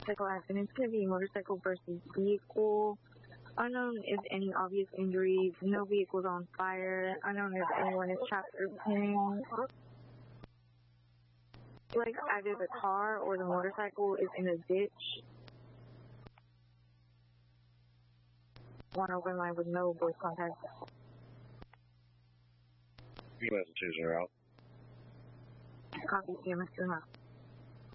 motorcycle accident. It's going to be motorcycle versus vehicle. Unknown if any obvious injuries. No vehicles on fire. Unknown if anyone is trapped or pinned. Like either the car or the motorcycle is in a ditch. One open line with no voice contact. US 20. Copy, CMS 2 now.